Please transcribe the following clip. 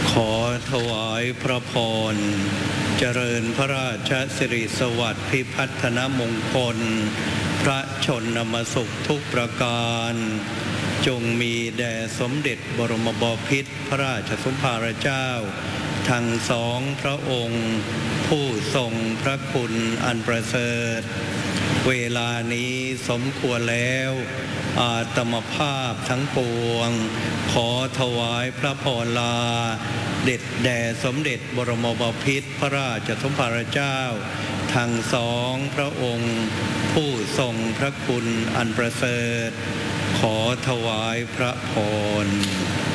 ขอถวายพระพรเจริญพระราชสิริสวัสดิ์พิพัฒนมงคลพระชนมสุขทุกประการจงมีแด่สมเด็จบรมบพิตรพระราชสมภารเจ้าทั้งสองพระองค์ผู้ทรงพระคุณอันประเสริฐเวลานี้สมควรแล้วอาตมภาพทั้งปวงขอถวายพระพรลาเด็ดแด่สมเด็จบรมบพิตรพระราชสมภารเจ้าทั้งสองพระองค์ผู้ทรงพระคุณอันประเสริฐขอถวายพระพร